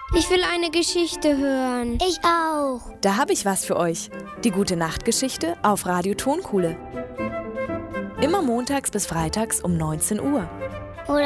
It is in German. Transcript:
Ich will eine Geschichte hören. Ich auch. Da habe ich was für euch. Die Gute-Nacht-Geschichte auf Radio Tonkuhle. Immer montags bis freitags um 19 Uhr.